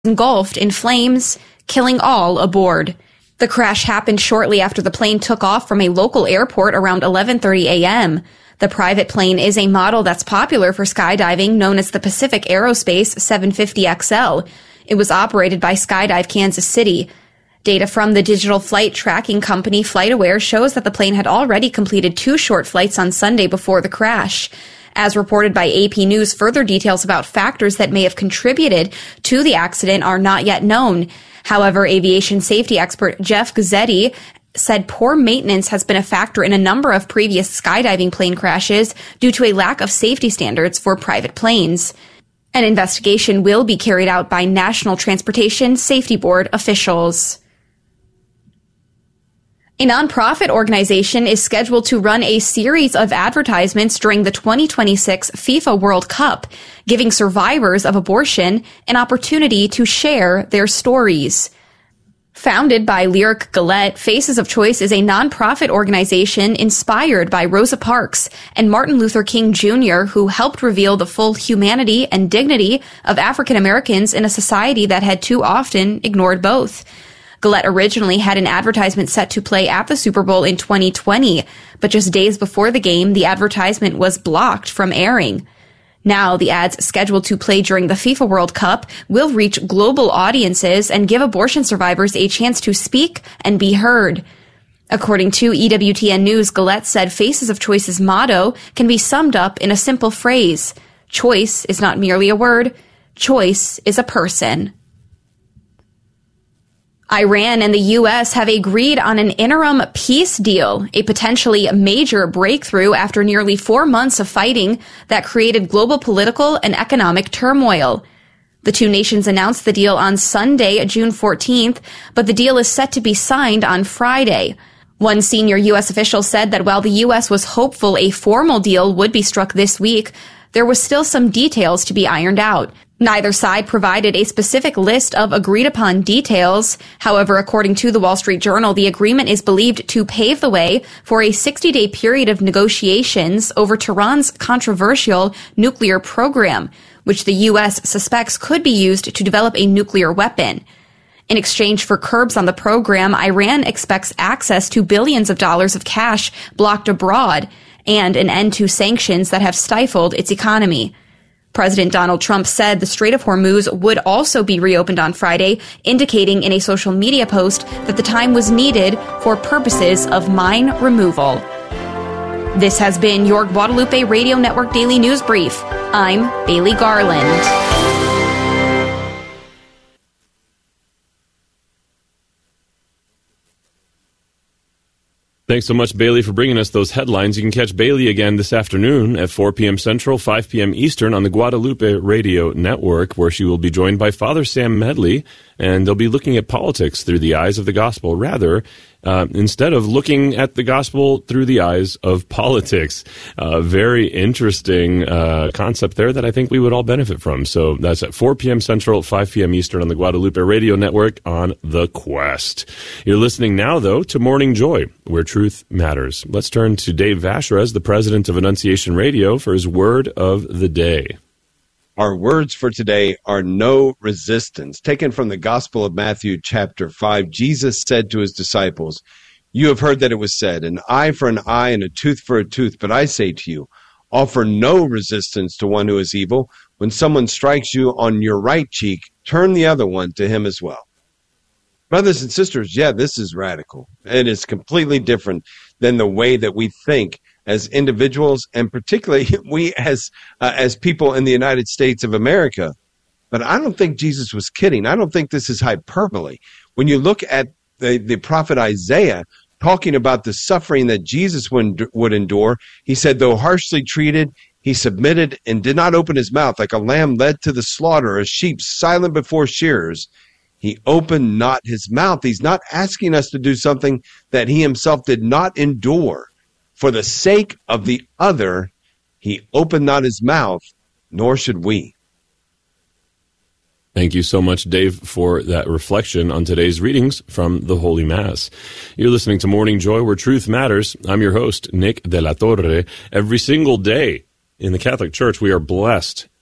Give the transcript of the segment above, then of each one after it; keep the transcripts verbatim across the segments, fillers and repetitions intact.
engulfed in flames, killing all aboard. The crash happened shortly after the plane took off from a local airport around eleven thirty a.m. The private plane is a model that's popular for skydiving, known as the Pacific Aerospace seven fifty X L. It was operated by Skydive Kansas City. Data from the digital flight tracking company FlightAware shows that the plane had already completed two short flights on Sunday before the crash. As reported by A P News, further details about factors that may have contributed to the accident are not yet known. However, aviation safety expert Jeff Guzzetti said poor maintenance has been a factor in a number of previous skydiving plane crashes due to a lack of safety standards for private planes. An investigation will be carried out by National Transportation Safety Board officials. A nonprofit organization is scheduled to run a series of advertisements during the twenty twenty-six FIFA World Cup, giving survivors of abortion an opportunity to share their stories. Founded by Lyric Gillette, Faces of Choice is a nonprofit organization inspired by Rosa Parks and Martin Luther King Junior, who helped reveal the full humanity and dignity of African Americans in a society that had too often ignored both. Gillette originally had an advertisement set to play at the Super Bowl in twenty twenty, but just days before the game, the advertisement was blocked from airing. Now, the ads scheduled to play during the FIFA World Cup will reach global audiences and give abortion survivors a chance to speak and be heard. According to E W T N News, Gillette said Faces of Choice's motto can be summed up in a simple phrase. Choice is not merely a word. Choice is a person. Iran and the U S have agreed on an interim peace deal, a potentially major breakthrough after nearly four months of fighting that created global political and economic turmoil. The two nations announced the deal on Sunday, June fourteenth, but the deal is set to be signed on Friday. One senior U S official said that while the U S was hopeful a formal deal would be struck this week, there was still some details to be ironed out. Neither side provided a specific list of agreed-upon details. However, according to the Wall Street Journal, the agreement is believed to pave the way for a sixty-day period of negotiations over Tehran's controversial nuclear program, which the U S suspects could be used to develop a nuclear weapon. In exchange for curbs on the program, Iran expects access to billions of dollars of cash blocked abroad and an end to sanctions that have stifled its economy. President Donald Trump said the Strait of Hormuz would also be reopened on Friday, indicating in a social media post that the time was needed for purposes of mine removal. This has been your Guadalupe Radio Network Daily News Brief. I'm Bailey Garland. Thanks so much, Bailey, for bringing us those headlines. You can catch Bailey again this afternoon at four p.m. Central, five p.m. Eastern on the Guadalupe Radio Network, where she will be joined by Father Sam Medley, and they'll be looking at politics through the eyes of the gospel, rather, uh, instead of looking at the gospel through the eyes of politics. Uh, very interesting uh, concept there that I think we would all benefit from. So that's at four p.m. Central, five p.m. Eastern on the Guadalupe Radio Network on The Quest. You're listening now, though, to Morning Joy, where truth matters. Let's turn to Dave Vashrez, the president of Annunciation Radio, for his word of the day. Our words for today are no resistance. Taken from the Gospel of Matthew, chapter five, Jesus said to his disciples, "You have heard that it was said, an eye for an eye and a tooth for a tooth. But I say to you, offer no resistance to one who is evil. When someone strikes you on your right cheek, turn the other one to him as well." Brothers and sisters, yeah, this is radical. It is completely different than the way that we think as individuals, and particularly we as uh, as people in the United States of America. But I don't think Jesus was kidding. I don't think this is hyperbole. When you look at the, the prophet Isaiah talking about the suffering that Jesus would, would endure, he said, though harshly treated, he submitted and did not open his mouth, like a lamb led to the slaughter, a sheep silent before shearers. He opened not his mouth. He's not asking us to do something that he himself did not endure. For the sake of the other, he opened not his mouth, nor should we. Thank you so much, Dave, for that reflection on today's readings from the Holy Mass. You're listening to Morning Joy, where truth matters. I'm your host, Nick De La Torre. Every single day in the Catholic Church, we are blessed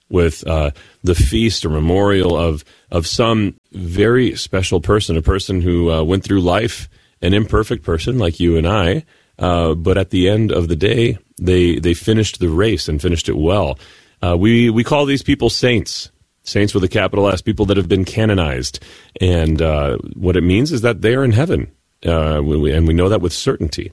with uh, the feast or memorial of of some very special person, a person who uh, went through life, an imperfect person like you and I, uh, but at the end of the day, they they finished the race and finished it well. Uh, we we call these people saints, saints with a capital S, people that have been canonized, and uh, what it means is that they are in heaven, uh, we, and we know that with certainty.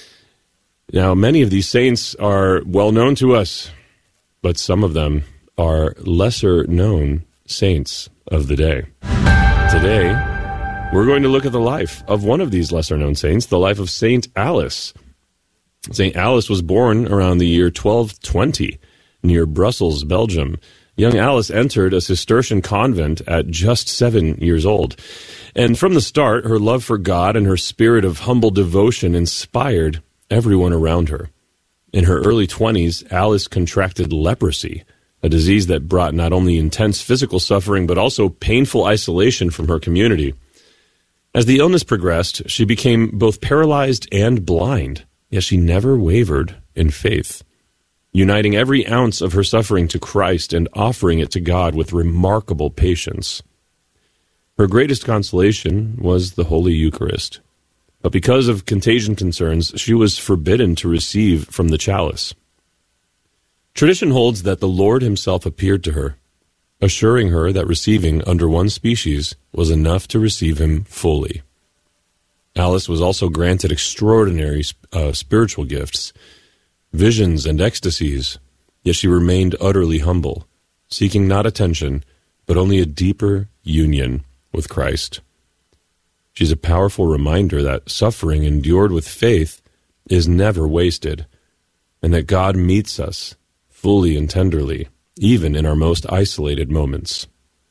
Now, many of these saints are well known to us, but some of them are lesser known saints of the day. Today, we're going to look at the life of one of these lesser known saints, the life of Saint Alice. Saint Alice was born around the year twelve twenty near Brussels, Belgium. Young Alice entered a Cistercian convent at just seven years old. And from the start, her love for God and her spirit of humble devotion inspired everyone around her. In her early twenties, Alice contracted leprosy, a disease that brought not only intense physical suffering, but also painful isolation from her community. As the illness progressed, she became both paralyzed and blind, yet she never wavered in faith, uniting every ounce of her suffering to Christ and offering it to God with remarkable patience. Her greatest consolation was the Holy Eucharist. But because of contagion concerns, she was forbidden to receive from the chalice. Tradition holds that the Lord himself appeared to her, assuring her that receiving under one species was enough to receive him fully. Alice was also granted extraordinary uh, spiritual gifts, visions and ecstasies, yet she remained utterly humble, seeking not attention, but only a deeper union with Christ. She's a powerful reminder that suffering endured with faith is never wasted, and that God meets us fully and tenderly, even in our most isolated moments.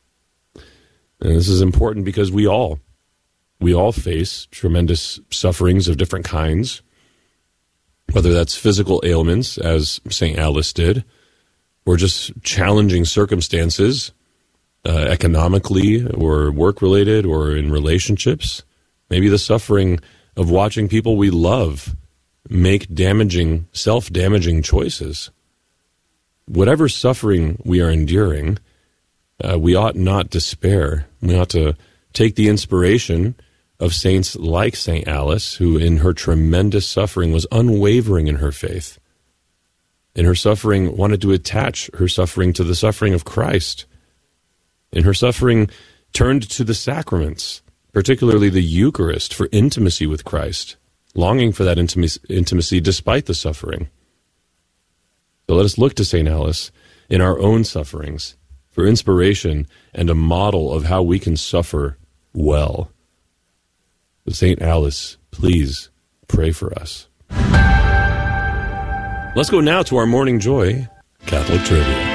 And this is important because we all, we all face tremendous sufferings of different kinds, whether that's physical ailments, as Saint Alice did, or just challenging circumstances, Uh, economically or work-related or in relationships. Maybe the suffering of watching people we love make damaging, self-damaging choices. Whatever suffering we are enduring, uh, we ought not despair. We ought to take the inspiration of saints like Saint Alice, who in her tremendous suffering was unwavering in her faith. In her suffering, wanted to attach her suffering to the suffering of Christ. In her suffering, turned to the sacraments, particularly the Eucharist, for intimacy with Christ, longing for that intimacy, intimacy despite the suffering. So let us look to Saint Alice in our own sufferings for inspiration and a model of how we can suffer well. So Saint Alice, please pray for us. Let's go now to our Morning Joy Catholic Trivia.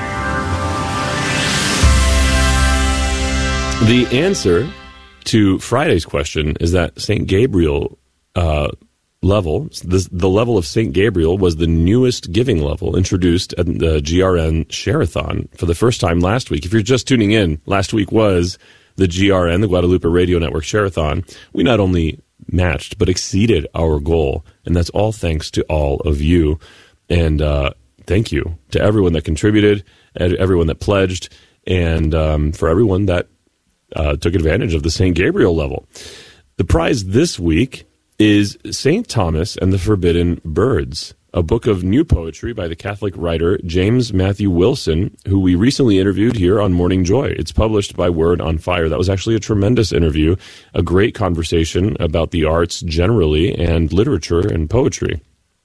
The answer to Friday's question is that Saint Gabriel uh, level, the, the level of Saint Gabriel was the newest giving level introduced at the G R N Share-a-thon for the first time last week. If you're just tuning in, last week was the G R N, the Guadalupe Radio Network Share-a-thon. We not only matched, but exceeded our goal, and that's all thanks to all of you. And uh, thank you to everyone that contributed, everyone that pledged, and um, for everyone that Uh, took advantage of the Saint Gabriel level. The prize this week is Saint Thomas and the Forbidden Birds, a book of new poetry by the Catholic writer James Matthew Wilson, who we recently interviewed here on Morning Joy. It's published by Word on Fire. That was actually a tremendous interview, a great conversation about the arts generally and literature and poetry.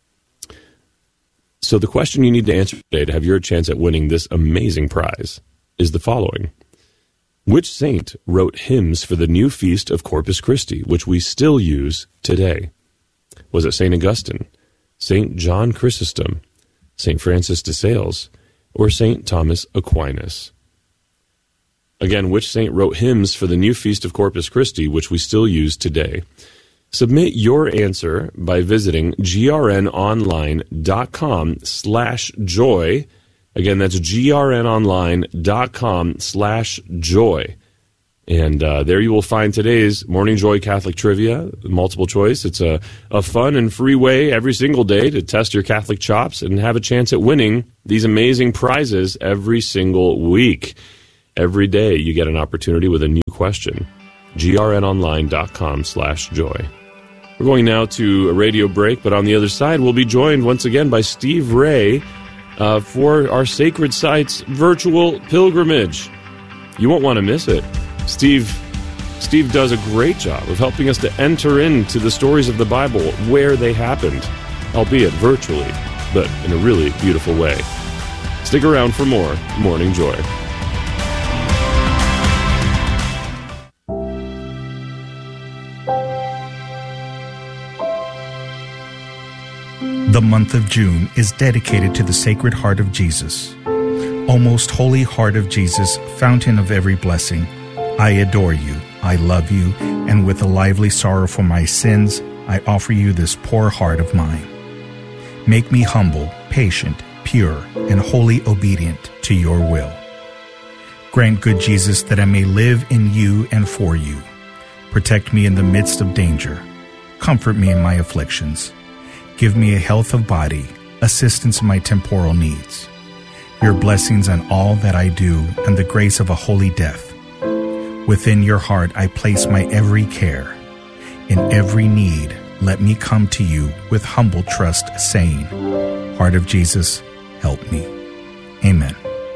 So the question you need to answer today to have your chance at winning this amazing prize is the following. Which saint wrote hymns for the new feast of Corpus Christi, which we still use today? Was it Saint Augustine, Saint John Chrysostom, Saint Francis de Sales, or Saint Thomas Aquinas? Again, which saint wrote hymns for the new feast of Corpus Christi, which we still use today? Submit your answer by visiting grnonline.com slash joy. Again, that's grnonline.com slash joy. And uh, there you will find today's Morning Joy Catholic Trivia, multiple choice. It's a, a fun and free way every single day to test your Catholic chops and have a chance at winning these amazing prizes every single week. Every day you get an opportunity with a new question. grnonline.com slash joy. We're going now to a radio break, but on the other side we'll be joined once again by Steve Ray uh, for our Sacred Sites virtual pilgrimage. You won't want to miss it. Steve Steve does a great job of helping us to enter into the stories of the Bible where they happened, albeit virtually, but in a really beautiful way. Stick around for more Morning Joy. The month of June is dedicated to the Sacred Heart of Jesus. O most holy heart of Jesus, fountain of every blessing, I adore you, I love you, and with a lively sorrow for my sins, I offer you this poor heart of mine. Make me humble, patient, pure, and wholly obedient to your will. Grant, good Jesus, that I may live in you and for you. Protect me in the midst of danger. Comfort me in my afflictions. Give me a health of body, assistance in my temporal needs. Your blessings on all that I do, and the grace of a holy death. Within your heart I place my every care. In every need, let me come to you with humble trust, saying, Heart of Jesus, help me. Amen.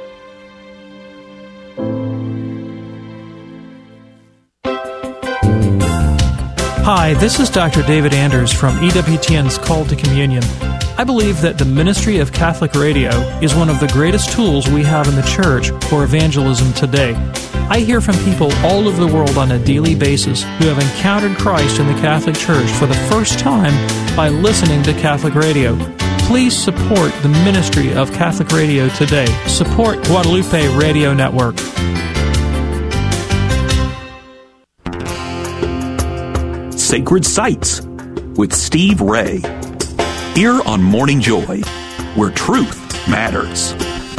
Hi, this is Doctor David Anders from E W T N's Call to Communion. I believe that the ministry of Catholic Radio is one of the greatest tools we have in the Church for evangelism today. I hear from people all over the world on a daily basis who have encountered Christ in the Catholic Church for the first time by listening to Catholic Radio. Please support the ministry of Catholic Radio today. Support Guadalupe Radio Network. Sacred Sites with Steve Ray. Here on Morning Joy, where truth matters.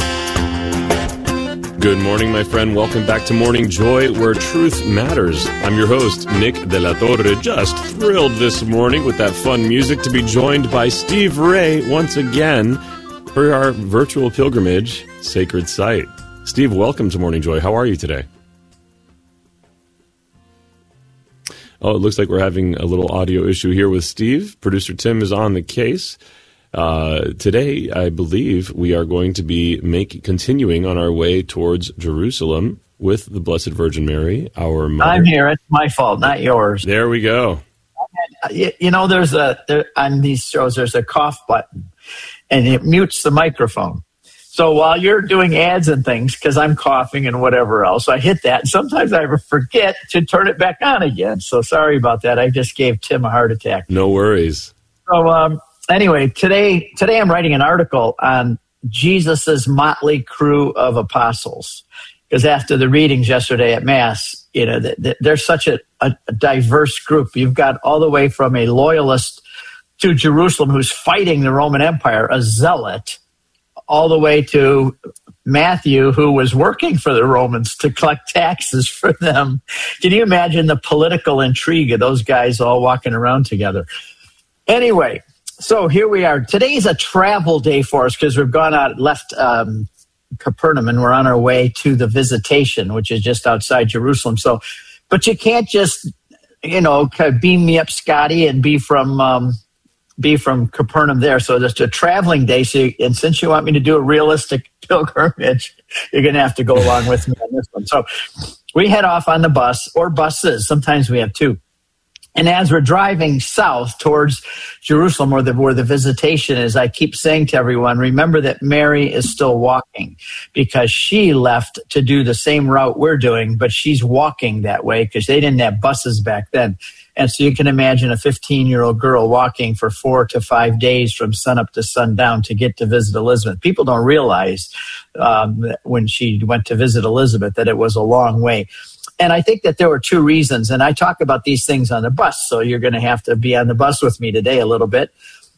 Good morning, my friend. Welcome back to Morning Joy, where truth matters. I'm your host, Nick De La Torre. Just thrilled this morning with that fun music to be joined by Steve Ray once again for our virtual pilgrimage, Sacred Site. Steve, welcome to Morning Joy. How are you today? Oh, it looks like we're having a little audio issue here with Steve. Producer Tim is on the case. Uh, today, I believe we are going to be make, continuing on our way towards Jerusalem with the Blessed Virgin Mary, our mother. I'm here. It's my fault, not yours. There we go. You, you know, there's a there, on these shows, there's a cough button, and it mutes the microphone. So while you're doing ads and things, because I'm coughing and whatever else, I hit that. And sometimes I forget to turn it back on again. So sorry about that. I just gave Tim a heart attack. No worries. So um, anyway, today today I'm writing an article on Jesus's motley crew of apostles. Because after the readings yesterday at Mass, you know, they're such a, a, a diverse group. You've got all the way from a loyalist to Jerusalem who's fighting the Roman Empire, a zealot, all the way to Matthew, who was working for the Romans to collect taxes for them. Can you imagine the political intrigue of those guys all walking around together? Anyway, so here we are. Today's a travel day for us because we've gone out, left um, Capernaum, and we're on our way to the Visitation, which is just outside Jerusalem. So, but you can't just, you know, beam me up, Scotty, and be from... Um, be from Capernaum there. So it's a traveling day. So you, and since you want me to do a realistic pilgrimage, you're going to have to go along with me on this one. So we head off on the bus or buses. Sometimes we have two. And as we're driving south towards Jerusalem, where the, where the Visitation is, I keep saying to everyone, remember that Mary is still walking because she left to do the same route we're doing, but she's walking that way because they didn't have buses back then. And so you can imagine a fifteen-year-old girl walking for four to five days from sunup to sundown to get to visit Elizabeth. People don't realize um, when she went to visit Elizabeth that it was a long way. And I think that there were two reasons, and I talk about these things on the bus, so you're going to have to be on the bus with me today a little bit.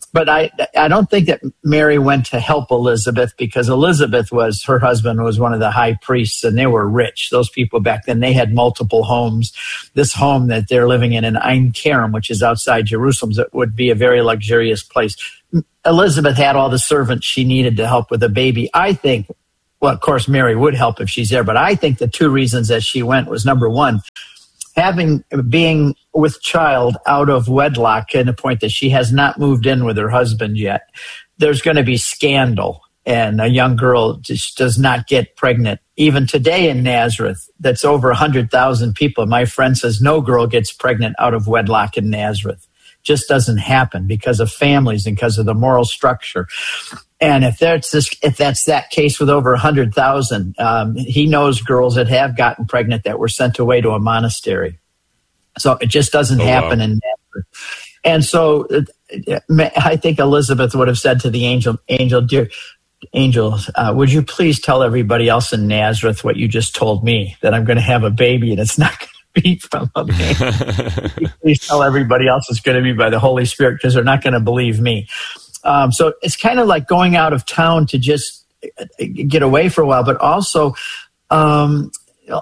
But I, I don't think that Mary went to help Elizabeth, because Elizabeth was, her husband was one of the high priests, and they were rich. Those people back then, they had multiple homes. This home that they're living in in Ein Kerem, which is outside Jerusalem, that would be a very luxurious place. Elizabeth had all the servants she needed to help with the baby. I think, well, of course, Mary would help if she's there, but I think the two reasons that she went was, number one, having being with child out of wedlock, and the point that she has not moved in with her husband yet, there's going to be scandal, and a young girl just does not get pregnant. Even today in Nazareth, that's over one hundred thousand people. My friend says no girl gets pregnant out of wedlock in Nazareth. Just doesn't happen because of families and because of the moral structure. And if that's this, if that's that case with over one hundred thousand, um, he knows girls that have gotten pregnant that were sent away to a monastery. So it just doesn't oh, happen wow. in Nazareth. And so uh, I think Elizabeth would have said to the angel, angel, dear angel, uh, would you please tell everybody else in Nazareth what you just told me, that I'm going to have a baby and it's not going to be from a man. Please tell everybody else it's going to be by the Holy Spirit, because they're not going to believe me. Um, so it's kind of like going out of town to just get away for a while, but also um,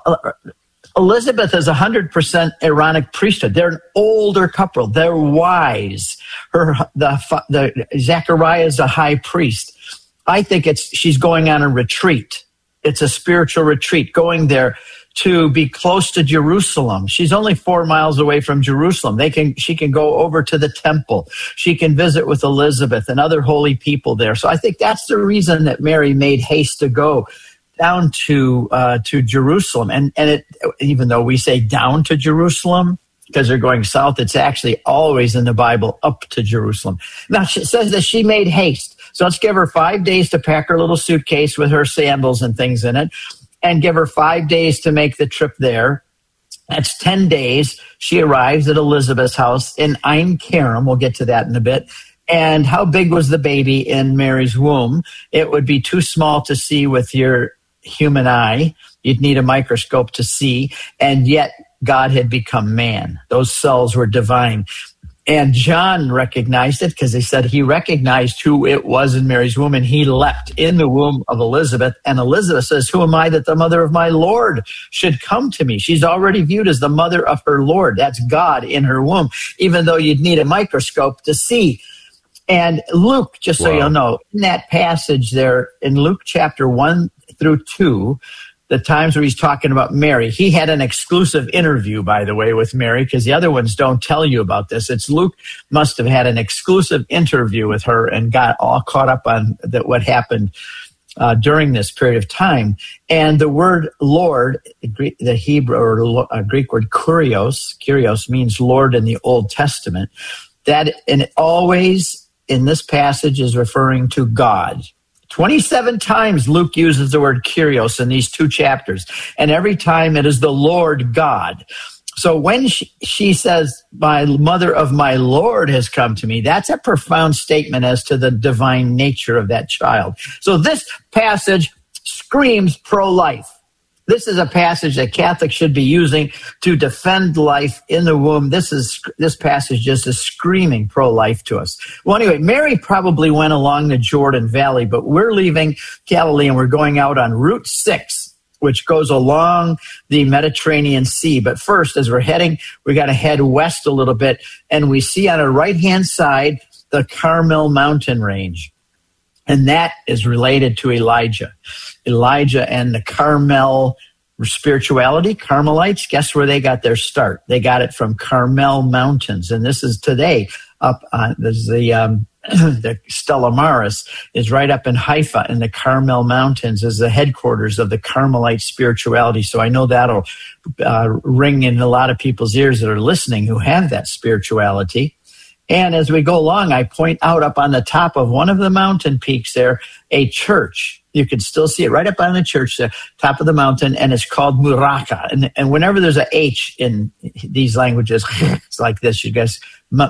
Elizabeth is one hundred percent Aaronic priesthood. They're an older couple. They're wise. Her, the, the Zechariah is a high priest. I think it's she's going on a retreat. It's a spiritual retreat, going there to be close to Jerusalem. She's only four miles away from Jerusalem. They can, she can go over to the temple. She can visit with Elizabeth and other holy people there. So I think that's the reason that Mary made haste to go down to uh, to Jerusalem. And and it, even though we say down to Jerusalem because they're going south, it's actually always in the Bible up to Jerusalem. Now she says that she made haste. So let's give her five days to pack her little suitcase with her sandals and things in it, and give her five days to make the trip there. That's ten days. She arrives at Elizabeth's house in Ein Kerem. We'll get to that in a bit. And how big was the baby in Mary's womb? It would be too small to see with your human eye. You'd need a microscope to see. And yet God had become man. Those cells were divine. And John recognized it because they said he recognized who it was in Mary's womb, and he leapt in the womb of Elizabeth. And Elizabeth says, who am I that the mother of my Lord should come to me? She's already viewed as the mother of her Lord. That's God in her womb, even though you'd need a microscope to see. And Luke, just so wow. you'll know, in that passage there, in Luke chapter one through two, the times where he's talking about Mary, he had an exclusive interview, by the way, with Mary, because the other ones don't tell you about this. It's Luke must have had an exclusive interview with her and got all caught up on the, what happened uh, during this period of time. And the word Lord, the Hebrew or uh, Greek word kurios, kurios means Lord in the Old Testament. That, and it always in this passage is referring to God. twenty-seven times Luke uses the word kurios in these two chapters, and every time it is the Lord God. So when she, she says, my mother of my Lord has come to me, that's a profound statement as to the divine nature of that child. So this passage screams pro-life. This is a passage that Catholics should be using to defend life in the womb. This is this passage just is screaming pro-life to us. Well, anyway, Mary probably went along the Jordan Valley, but we're leaving Galilee and we're going out on Route six, which goes along the Mediterranean Sea. But first, as we're heading, we got to head west a little bit, and we see on our right-hand side the Carmel mountain range. And that is related to Elijah. Elijah and the Carmel spirituality, Carmelites, guess where they got their start? They got it from Carmel Mountains. And this is today up on there's the um, the Stella Maris is right up in Haifa in the Carmel Mountains is the headquarters of the Carmelite spirituality. So I know that'll uh, ring in a lot of people's ears that are listening who have that spirituality. And as we go along, I point out up on the top of one of the mountain peaks there, a church. You can still see it right up on the church, the top of the mountain, and it's called Muraka. And, and whenever there's a H in these languages, it's like this, you guys,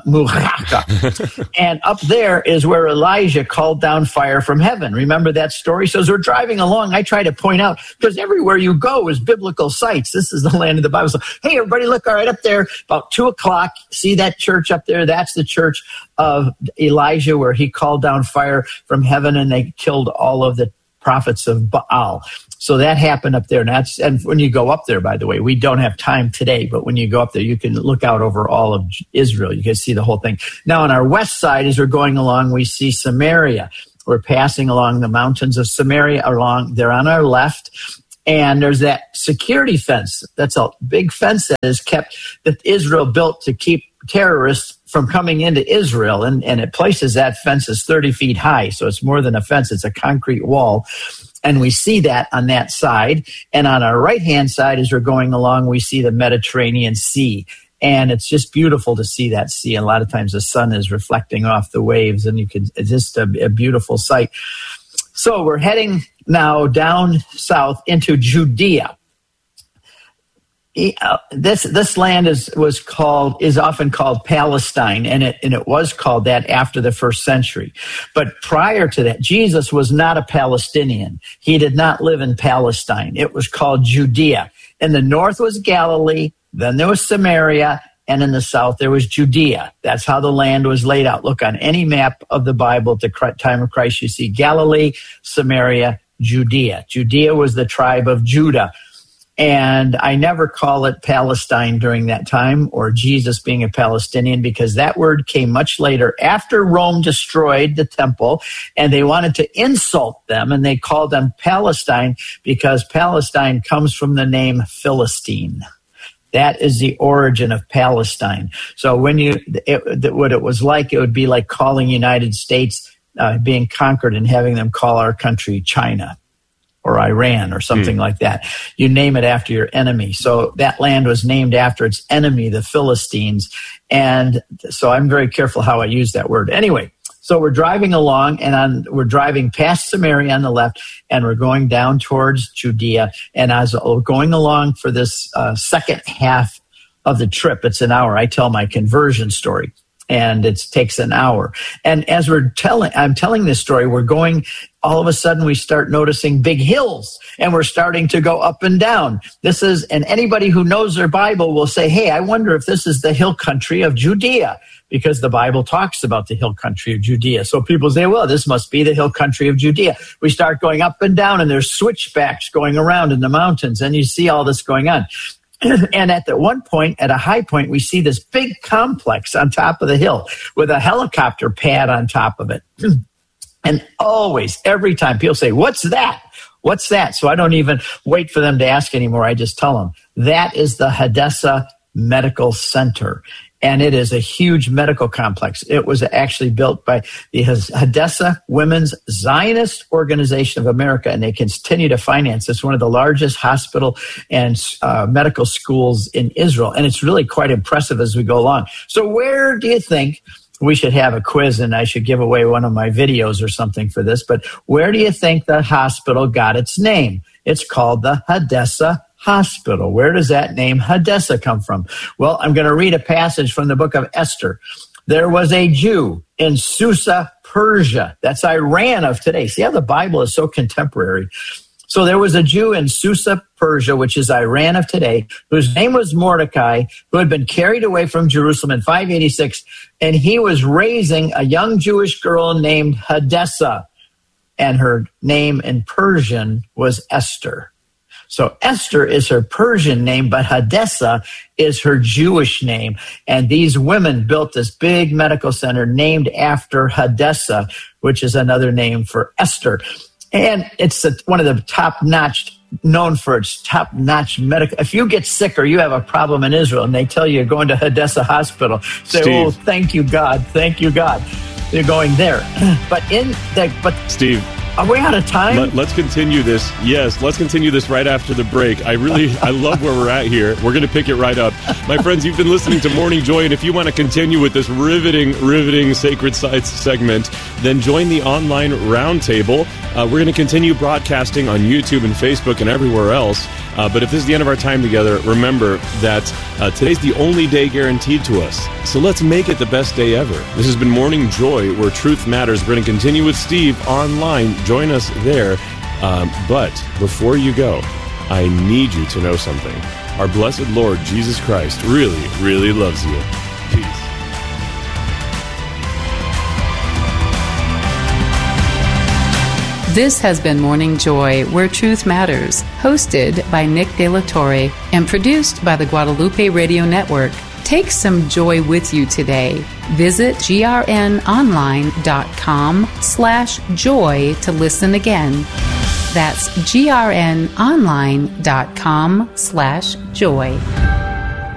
Muraka. And up there is where Elijah called down fire from heaven. Remember that story? So as we're driving along, I try to point out, because everywhere you go is biblical sites. This is the land of the Bible. So, hey, everybody, look, all right, up there, about two o'clock, see that church up there? That's the church of Elijah where he called down fire from heaven and they killed all of the prophets of Baal. So that happened up there. And, that's, and when you go up there, by the way, we don't have time today, but when you go up there, you can look out over all of Israel. You can see the whole thing. Now, on our west side, as we're going along, we see Samaria. We're passing along the mountains of Samaria. Along They're on our left. And there's that security fence. That's a big fence that is kept, that Israel built to keep terrorists from coming into Israel. And, and it places that fence is thirty feet high. So it's more than a fence. It's a concrete wall. And we see that on that side. And on our right-hand side, as we're going along, we see the Mediterranean Sea. And it's just beautiful to see that sea. And a lot of times the sun is reflecting off the waves, and you can, it's just a, a beautiful sight. So we're heading now down south into Judea. This this land is was called is often called Palestine, and it and it was called that after the first century. But prior to that, Jesus was not a Palestinian. He did not live in Palestine. It was called Judea. In the north was Galilee, then there was Samaria, and in the south there was Judea. That's how the land was laid out. Look on any map of the Bible at the time of Christ, you see Galilee, Samaria, Judea. Judea was the tribe of Judah. And I never call it Palestine during that time, or Jesus being a Palestinian, because that word came much later after Rome destroyed the temple, and they wanted to insult them, and they called them Palestine because Palestine comes from the name Philistine. That is the origin of Palestine. So when you, it, what it was like, it would be like calling United States uh, being conquered and having them call our country China or Iran or something mm. like that. You name it after your enemy. So that land was named after its enemy, the Philistines. And so I'm very careful how I use that word. Anyway, so we're driving along, and on, we're driving past Samaria on the left, and we're going down towards Judea. And as we're going along for this uh, second half of the trip, it's an hour. I tell my conversion story, and it takes an hour. And as we're telling, I'm telling this story, we're going, all of a sudden we start noticing big hills, and we're starting to go up and down. This is, and anybody who knows their Bible will say, hey, I wonder if this is the hill country of Judea, because the Bible talks about the hill country of Judea. So people say, well, this must be the hill country of Judea. We start going up and down, and there's switchbacks going around in the mountains, and you see all this going on. And at the one point, at a high point, we see this big complex on top of the hill with a helicopter pad on top of it. And always, every time, people say, what's that? What's that? So I don't even wait for them to ask anymore. I just tell them, that is the Hadassah Medical Center. And it is a huge medical complex. It was actually built by the Hadassah Women's Zionist Organization of America, and they continue to finance. It's one of the largest hospital and uh, medical schools in Israel, and it's really quite impressive as we go along. So where do you think we should have a quiz, and I should give away one of my videos or something for this, but where do you think the hospital got its name? It's called the Hadassah Hospital. Where does that name Hadassah come from? Well, I'm going to read a passage from the book of Esther. There was a Jew in Susa, Persia. That's Iran of today. See how the Bible is so contemporary. So there was a Jew in Susa, Persia, which is Iran of today, whose name was Mordecai, who had been carried away from Jerusalem in five eighty-six, and he was raising a young Jewish girl named Hadassah, and her name in Persian was Esther. So Esther is her Persian name, but Hadassah is her Jewish name. And these women built this big medical center named after Hadassah, which is another name for Esther. And it's a, one of the top-notch, known for its top-notch medical. If you get sick or you have a problem in Israel and they tell you you're going to Hadassah Hospital, say, Steve. Oh, thank you, God. Thank you, God. You're going there. But in the, but Steve. Are we out of time? Let, let's continue this. Yes, let's continue this right after the break. I really, I love where we're at here. We're going to pick it right up. My friends, you've been listening to Morning Joy, and if you want to continue with this riveting, riveting Sacred Sites segment, then join the online roundtable. Uh, we're going to continue broadcasting on YouTube and Facebook and everywhere else. Uh, but if this is the end of our time together, remember that uh, today's the only day guaranteed to us. So let's make it the best day ever. This has been Morning Joy, where truth matters. We're going to continue with Steve online. Join us there. Um, but before you go, I need you to know something. Our blessed Lord Jesus Christ really, really loves you. Peace. This has been Morning Joy, Where Truth Matters, hosted by Nick De La Torre and produced by the Guadalupe Radio Network. Take some joy with you today. Visit grnonline.com slash joy to listen again. That's grnonline.com slash joy.